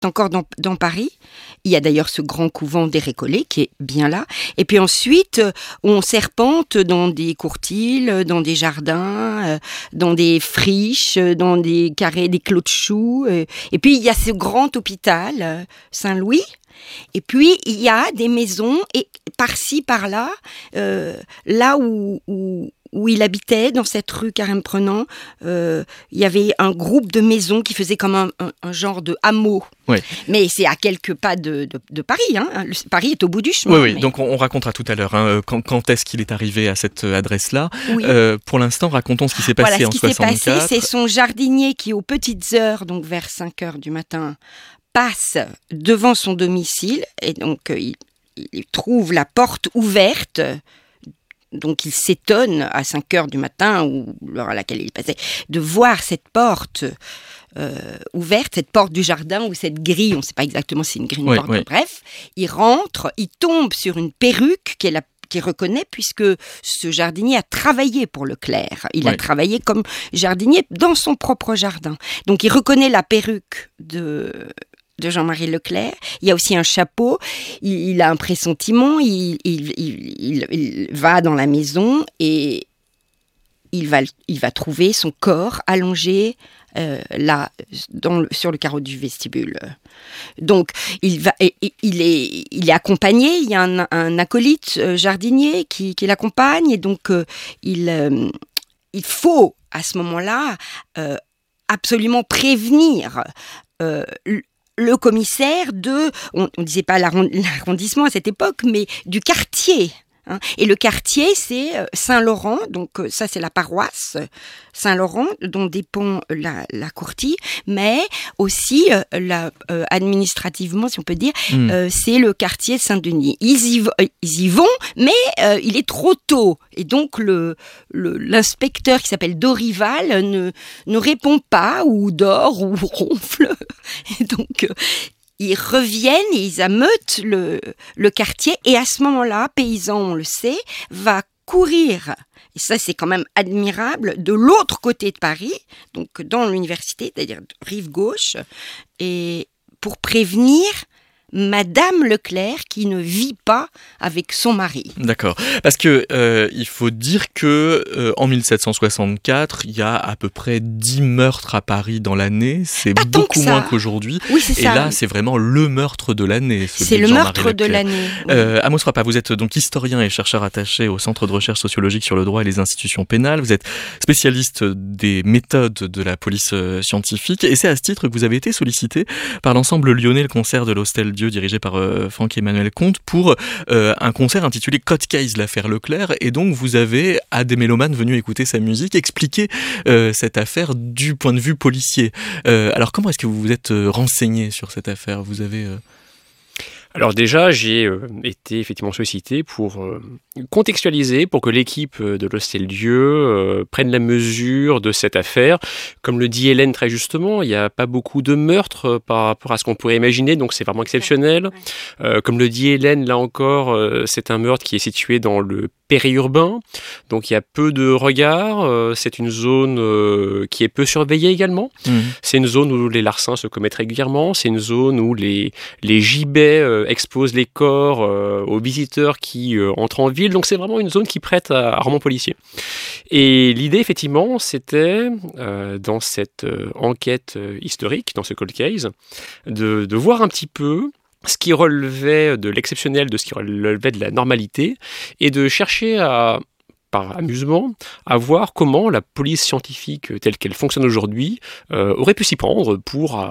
encore dans Paris. Il y a d'ailleurs ce grand couvent des Récollets qui est bien là. Et puis ensuite, on serpente dans des courtils, dans des jardins, dans des friches, dans des carrés, des clos de choux. Et puis il y a ce grand hôpital Saint-Louis. Et puis il y a des maisons et par-ci, par-là, là où il habitait, dans cette rue Carême-Prenant, il y avait un groupe de maisons qui faisait comme un genre de hameau. Oui. Mais c'est à quelques pas de Paris. Paris est au bout du chemin. Oui. Donc on racontera tout à l'heure quand est-ce qu'il est arrivé à cette adresse-là. Oui. Pour l'instant, racontons ce qui s'est passé en 64. Voilà, ce qui s'est passé, c'est son jardinier qui, aux petites heures, donc vers 5 heures du matin, passe devant son domicile et donc il trouve la porte ouverte. Donc il s'étonne à 5 heures du matin, ou l'heure à laquelle il passait, de voir cette porte ouverte, cette porte du jardin ou cette grille, on ne sait pas exactement si c'est une grille ou une porte, bref. Il rentre, il tombe sur une perruque qu'il reconnaît puisque ce jardinier a travaillé pour Leclerc. Il a travaillé comme jardinier dans son propre jardin. Donc il reconnaît la perruque de Jean-Marie Leclerc. Il y a aussi un chapeau. Il a un pressentiment. Il va dans la maison et il va trouver son corps allongé là, sur le carreau du vestibule. Donc, il est accompagné. Il y a un acolyte jardinier qui l'accompagne. Et donc, il faut, à ce moment-là, absolument prévenir le commissaire on ne disait pas l'arrondissement à cette époque, mais du quartier. Et le quartier, c'est Saint-Laurent, donc ça c'est la paroisse Saint-Laurent dont dépend la courtille, mais aussi administrativement, si on peut dire, c'est le quartier Saint-Denis. Ils y vont, mais il est trop tôt. Et donc l'inspecteur qui s'appelle Dorival ne répond pas, ou dort, ou ronfle. Et donc ils reviennent et ils ameutent le quartier. Et à ce moment-là, Paysan, on le sait, va courir, et ça c'est quand même admirable, de l'autre côté de Paris, donc dans l'université, c'est-à-dire rive gauche, et pour prévenir Madame Leclerc qui ne vit pas avec son mari. D'accord. Parce que il faut dire que en 1764, il y a à peu près 10 meurtres à Paris dans l'année. C'est beaucoup moins qu'aujourd'hui. Oui, c'est et ça. Là, c'est vraiment le meurtre de l'année. C'est le meurtre de l'année. Oui. Amos Rappa, vous êtes donc historien et chercheur attaché au Centre de recherche sociologique sur le droit et les institutions pénales. Vous êtes spécialiste des méthodes de la police scientifique. Et c'est à ce titre que vous avez été sollicité par l'ensemble lyonnais, le concert de l'Hostel Dieu, dirigé par Franck-Emmanuel Comte, pour un concert intitulé Code Case, l'affaire Leclerc. Et donc, vous avez, à des mélomanes venus écouter sa musique, expliqué cette affaire du point de vue policier. Alors, comment est-ce que vous vous êtes renseigné sur cette affaire ? Vous avez... Alors déjà, j'ai été effectivement sollicité pour contextualiser, pour que l'équipe de l'Hostel Dieu prenne la mesure de cette affaire. Comme le dit Hélène très justement, il n'y a pas beaucoup de meurtres par rapport à ce qu'on pourrait imaginer, donc c'est vraiment exceptionnel. Comme le dit Hélène, là encore, c'est un meurtre qui est situé dans le périurbain, donc il y a peu de regards, c'est une zone qui est peu surveillée également. C'est une zone où les larcins se commettent régulièrement, c'est une zone où les gibets exposent les corps aux visiteurs qui entrent en ville, donc c'est vraiment une zone qui prête à roman policier. Et l'idée effectivement c'était dans cette enquête historique, dans ce cold case, de voir un petit peu ce qui relevait de l'exceptionnel, de ce qui relevait de la normalité, et de chercher par amusement, à voir comment la police scientifique telle qu'elle fonctionne aujourd'hui aurait pu s'y prendre pour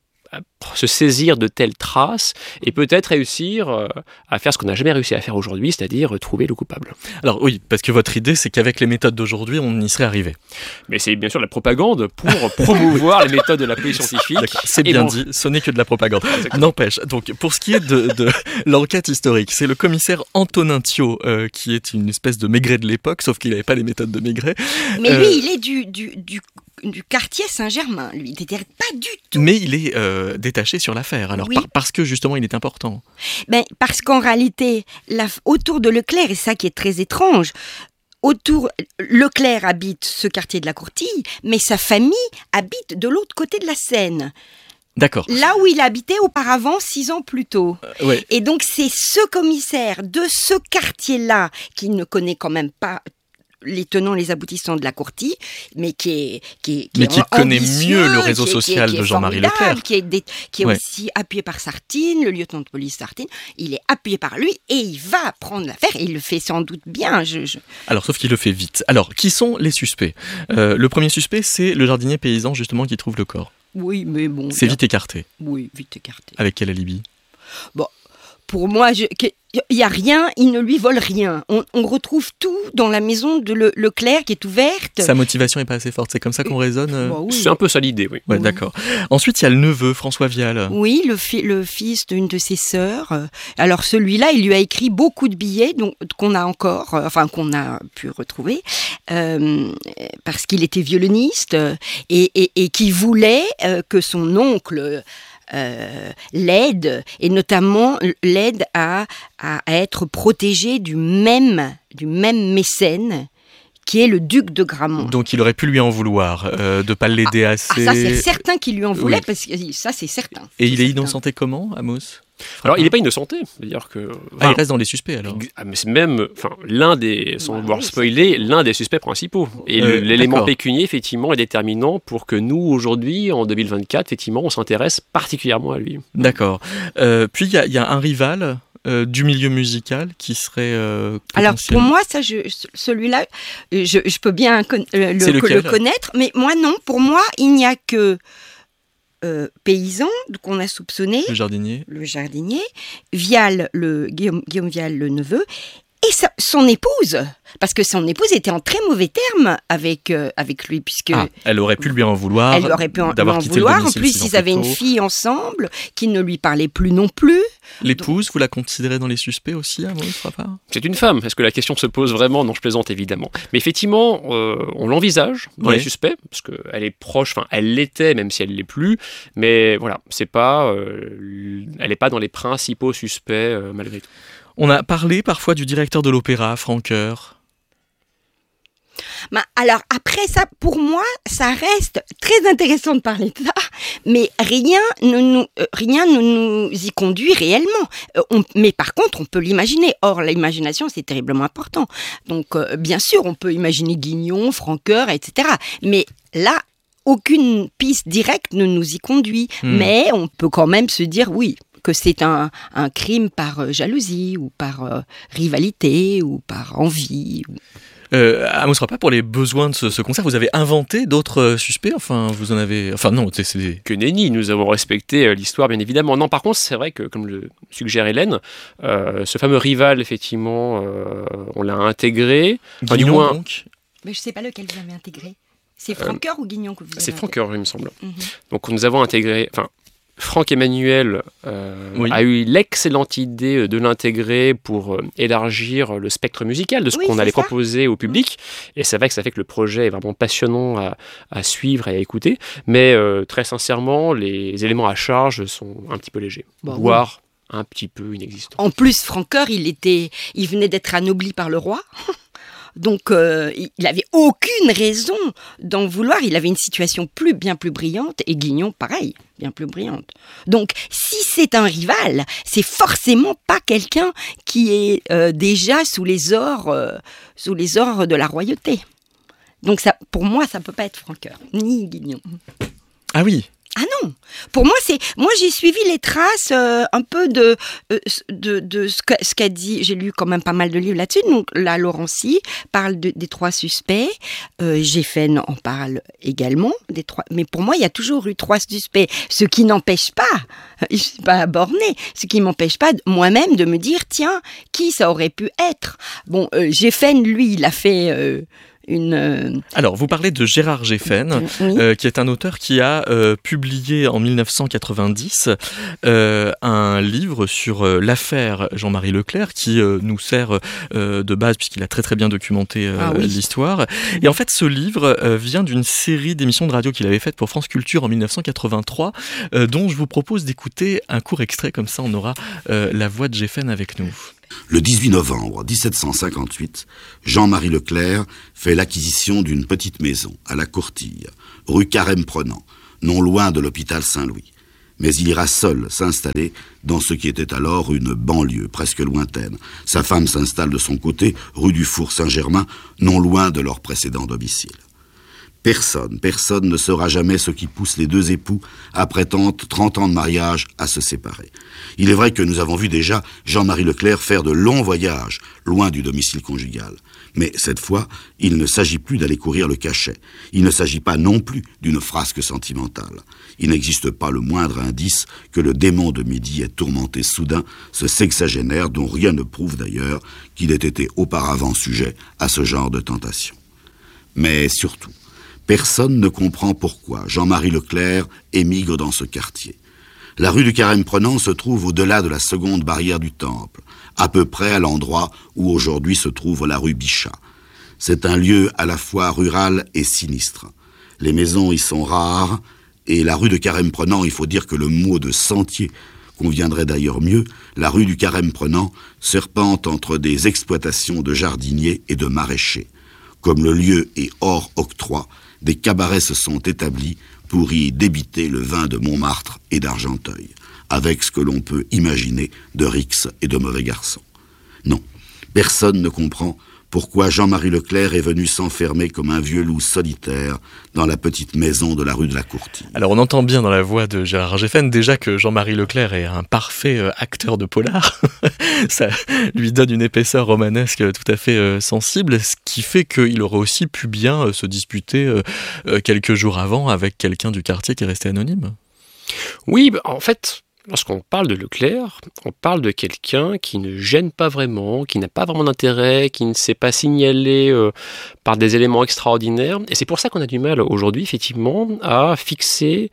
se saisir de telles traces et peut-être réussir à faire ce qu'on n'a jamais réussi à faire aujourd'hui, c'est-à-dire trouver le coupable. Alors oui, parce que votre idée, c'est qu'avec les méthodes d'aujourd'hui, on y serait arrivé. Mais c'est bien sûr de la propagande pour promouvoir les méthodes de la police scientifique. D'accord, c'est bien dit, ce n'est que de la propagande. N'empêche, donc pour ce qui est de l'enquête historique, c'est le commissaire Antonin Thiot qui est une espèce de Maigret de l'époque, sauf qu'il n'avait pas les méthodes de Maigret. Mais lui, il est du quartier Saint-Germain, lui, il n'était pas du tout. Mais il est détaché sur l'affaire, alors oui. Parce que justement il est important. Parce qu'en réalité, autour de Leclerc, et ça qui est très étrange, Leclerc habite ce quartier de la Courtille, mais sa famille habite de l'autre côté de la Seine. D'accord. Là où il habitait auparavant 6 ans plus tôt. Ouais. Et donc c'est ce commissaire de ce quartier-là qui ne connaît quand même pas les tenants, les aboutissants de la courtille, mais qui connaît ambitieux, mieux le réseau social qui est de Jean-Marie formidable, Leclerc. qui est aussi appuyé par Sartine, le lieutenant de police Sartine. Il est appuyé par lui et il va prendre l'affaire et il le fait sans doute bien. Alors, sauf qu'il le fait vite. Alors, qui sont les suspects ? Le premier suspect, c'est le jardinier paysan, justement, qui trouve le corps. Oui, mais bon... C'est vite écarté. Oui, vite écarté. Avec quel alibi ? Bon, pour moi, il n'y a rien, il ne lui vole rien. On retrouve tout dans la maison de Leclerc qui est ouverte. Sa motivation n'est pas assez forte, c'est comme ça qu'on raisonne Bah oui. C'est un peu ça l'idée, oui. Ouais, d'accord. Ensuite, il y a le neveu, François Vial. Oui, le fils d'une de ses sœurs. Alors celui-là, il lui a écrit beaucoup de billets qu'on a encore, qu'on a pu retrouver, parce qu'il était violoniste et qui voulait que son oncle... l'aide, et notamment l'aide à être protégé du même mécène qui est le duc de Gramont. Donc il aurait pu lui en vouloir de ne pas l'aider assez. Ça c'est certain qu'il lui en voulait, Oui. parce que ça c'est certain. Et il est certain. innocenté comment, Amos ? Alors, il n'est pas innocenté. C'est-à-dire que... il reste dans les suspects, alors. Mais c'est même, l'un des, sans vouloir oui, spoiler, l'un des suspects principaux. Et l'élément d'accord. pécunier, effectivement, est déterminant pour que nous, aujourd'hui, en 2024, effectivement, on s'intéresse particulièrement à lui. D'accord. Puis il y a un rival du milieu musical qui serait Alors pour potentiel. moi, celui-là, je peux bien le connaître, mais moi non. Pour moi, il n'y a que paysan qu'on a soupçonné, Le jardinier. Vial, Guillaume Vial, le neveu, et son épouse, parce que son épouse était en très mauvais termes avec lui, puisque elle aurait pu lui en vouloir. elle aurait pu d'avoir en quitté vouloir. le domicile En plus, 6 ans ils avaient plus une tôt. fille ensemble qui ne lui parlait plus non plus. L'épouse, vous la considérez dans les suspects aussi, Amos Frappa ? C'est une femme. Est-ce que la question se pose vraiment ? Non, je plaisante évidemment. Mais effectivement, on l'envisage dans les suspects, parce qu'elle est proche, elle l'était, même si elle ne l'est plus. Mais voilà, c'est pas, elle n'est pas dans les principaux suspects malgré tout. On a parlé parfois du directeur de l'opéra, Francoeur. Alors après ça, pour moi, ça reste très intéressant de parler de ça, mais rien ne nous y conduit réellement. Mais par contre, on peut l'imaginer. Or, l'imagination, c'est terriblement important. Donc, bien sûr, on peut imaginer Guignon, Francoeur, etc. Mais là, aucune piste directe ne nous y conduit. Mais on peut quand même se dire, oui, que c'est un crime par jalousie, ou par rivalité, ou par envie. Amos Frappa, pour les besoins de ce concert, vous avez inventé d'autres suspects ? Vous en avez... non, c'est des... Que nenni, nous avons respecté l'histoire, bien évidemment. Non, par contre, c'est vrai que, comme le suggère Hélène, ce fameux rival, effectivement, on l'a intégré. Guignon, du moins, donc. Mais je ne sais pas lequel vous avez intégré. C'est Francoeur ou Guignon que vous avez c'est intégré? Francoeur, il me semble. Donc, nous avons intégré... Franck Emmanuel a eu l'excellente idée de l'intégrer pour élargir le spectre musical de ce qu'on allait proposer au public. Et c'est vrai que ça fait que le projet est vraiment passionnant à suivre et à écouter. Mais très sincèrement, les éléments à charge sont un petit peu légers, voire un petit peu inexistants. En plus, Francoeur, il venait d'être anobli par le roi. Donc, il n'avait aucune raison d'en vouloir. Il avait une situation bien plus brillante. Et Guignon, pareil, bien plus brillante. Donc, si c'est un rival, c'est forcément pas quelqu'un qui est déjà sous les ors de la royauté. Donc, ça, pour moi, ça peut pas être Francoeur, ni Guignon. Ah oui. Ah non, pour moi j'ai suivi les traces un peu de ce qu'a dit. J'ai lu quand même pas mal de livres là-dessus. Donc là, Laurency parle des 3 suspects. Géffen en parle également des 3. Mais pour moi, il y a toujours eu 3 suspects. Ce qui n'empêche pas, je suis pas bornée. Ce qui m'empêche pas moi-même de me dire tiens, qui ça aurait pu être. Bon, Géffen, lui, il a fait. Alors, vous parlez de Gérard Géffen, qui est un auteur qui a publié en 1990 un livre sur l'affaire Jean-Marie Leclerc, qui nous sert de base, puisqu'il a très très bien documenté l'histoire. Et en fait, ce livre vient d'une série d'émissions de radio qu'il avait faites pour France Culture en 1983, dont je vous propose d'écouter un court extrait, comme ça on aura la voix de Géffen avec nous. Le 18 novembre 1758, Jean-Marie Leclerc fait l'acquisition d'une petite maison à la Courtille, rue Carême-Prenant, non loin de l'hôpital Saint-Louis. Mais il ira seul s'installer dans ce qui était alors une banlieue presque lointaine. Sa femme s'installe de son côté, rue du Four Saint-Germain, non loin de leur précédent domicile. Personne ne saura jamais ce qui pousse les deux époux, après 30 ans de mariage, à se séparer. Il est vrai que nous avons vu déjà Jean-Marie Leclerc faire de longs voyages, loin du domicile conjugal. Mais cette fois, il ne s'agit plus d'aller courir le cachet. Il ne s'agit pas non plus d'une frasque sentimentale. Il n'existe pas le moindre indice que le démon de midi ait tourmenté soudain ce sexagénaire dont rien ne prouve d'ailleurs qu'il ait été auparavant sujet à ce genre de tentation. Mais surtout, personne ne comprend pourquoi Jean-Marie Leclerc émigre dans ce quartier. La rue du Carême-Prenant se trouve au-delà de la seconde barrière du Temple, à peu près à l'endroit où aujourd'hui se trouve la rue Bichat. C'est un lieu à la fois rural et sinistre. Les maisons y sont rares, et la rue de Carême-Prenant, il faut dire que le mot de sentier conviendrait d'ailleurs mieux. La rue du Carême-Prenant serpente entre des exploitations de jardiniers et de maraîchers. Comme le lieu est hors octroi, des cabarets se sont établis pour y débiter le vin de Montmartre et d'Argenteuil, avec ce que l'on peut imaginer de rixes et de mauvais garçons. Non, personne ne comprend pourquoi Jean-Marie Leclerc est venu s'enfermer comme un vieux loup solitaire dans la petite maison de la rue de la Courtine. Alors on entend bien dans la voix de Gérard Geffen déjà que Jean-Marie Leclerc est un parfait acteur de polar. Ça lui donne une épaisseur romanesque tout à fait sensible, ce qui fait qu'il aurait aussi pu bien se disputer quelques jours avant avec quelqu'un du quartier qui est resté anonyme. Oui, en fait, lorsqu'on parle de Leclerc, on parle de quelqu'un qui ne gêne pas vraiment, qui n'a pas vraiment d'intérêt, qui ne s'est pas signalé par des éléments extraordinaires. Et c'est pour ça qu'on a du mal aujourd'hui, effectivement, à fixer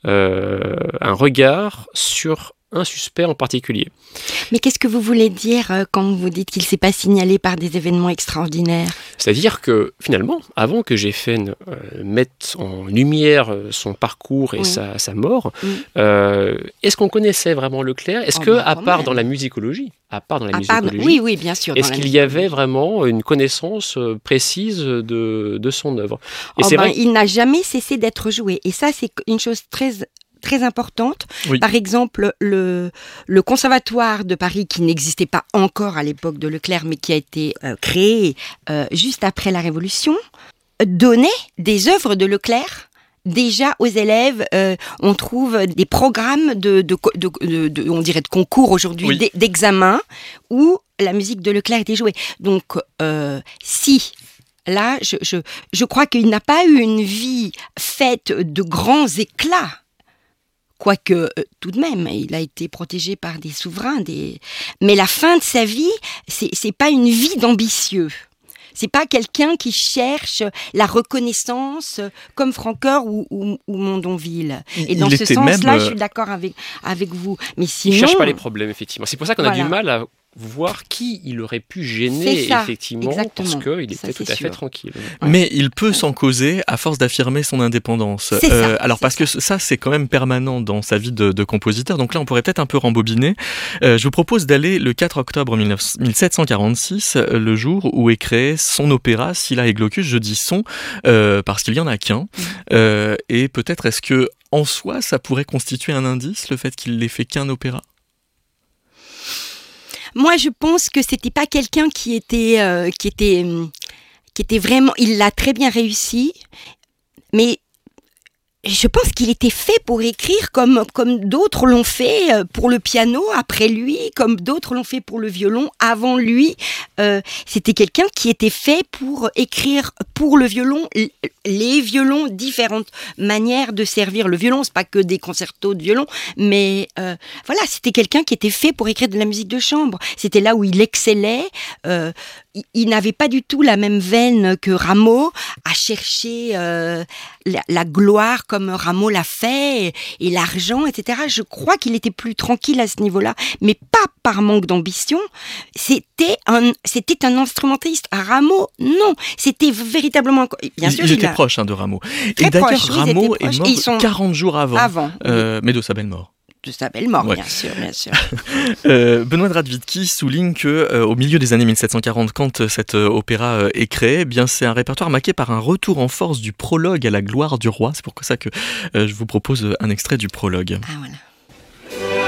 un regard sur un suspect en particulier. Mais qu'est-ce que vous voulez dire quand vous dites qu'il ne s'est pas signalé par des événements extraordinaires ? C'est-à-dire que, finalement, avant que Geffen mette en lumière son parcours et sa mort, est-ce qu'on connaissait vraiment Leclerc ? Est-ce que, à part dans la musicologie, oui, bien sûr. Est-ce qu'il y avait vraiment une connaissance précise de son œuvre ? Et c'est vrai... Il n'a jamais cessé d'être joué. Et ça, c'est une chose très importante. Oui. Par exemple, le Conservatoire de Paris, qui n'existait pas encore à l'époque de Leclerc, mais qui a été créé juste après la Révolution, donnait des œuvres de Leclerc déjà aux élèves. On trouve des programmes on dirait de concours aujourd'hui, d'examen, où la musique de Leclerc était jouée. Donc, là, je crois qu'il n'a pas eu une vie faite de grands éclats. Quoique, tout de même, il a été protégé par des souverains. Mais la fin de sa vie, c'est pas une vie d'ambitieux. C'est pas quelqu'un qui cherche la reconnaissance comme Francoeur ou Mondonville. Et dans ce sens-là, je suis d'accord avec vous. Mais sinon, il cherche pas les problèmes, effectivement. C'est pour ça qu'on a du mal à voir qui il aurait pu gêner, effectivement, parce qu'il était tout à fait tranquille. Mais il peut s'en causer à force d'affirmer son indépendance. Parce que ça, c'est quand même permanent dans sa vie de compositeur. Donc là, on pourrait peut-être un peu rembobiner. Je vous propose d'aller le 4 octobre 1746, le jour où est créé son opéra Scylla et Glaucus. Je dis son parce qu'il y en a qu'un. Et peut-être est-ce que en soi, ça pourrait constituer un indice, le fait qu'il n'ait fait qu'un opéra ? Moi, je pense que c'était pas quelqu'un qui était vraiment. Il l'a très bien réussi, mais je pense qu'il était fait pour écrire comme d'autres l'ont fait pour le piano après lui, comme d'autres l'ont fait pour le violon avant lui. C'était quelqu'un qui était fait pour écrire pour le violon, les violons, différentes manières de servir le violon. C'est pas que des concertos de violon, mais voilà, c'était quelqu'un qui était fait pour écrire de la musique de chambre. C'était là où il excellait. Il n'avait pas du tout la même veine que Rameau à chercher la gloire comme Rameau l'a fait et l'argent, etc. Je crois qu'il était plus tranquille à ce niveau-là, mais pas par manque d'ambition. C'était un instrumentaliste. Rameau, non. C'était véritablement... Bien sûr, il était proche de Rameau. Et d'ailleurs, Rameau est mort 40 jours avant. Mais de sa belle mort. De sa belle mort, bien sûr. Benoît de Radvitki souligne que au milieu des années 1740, quand cet opéra est créé, c'est un répertoire marqué par un retour en force du prologue à la gloire du roi. C'est pour ça que je vous propose un extrait du prologue. Ah voilà.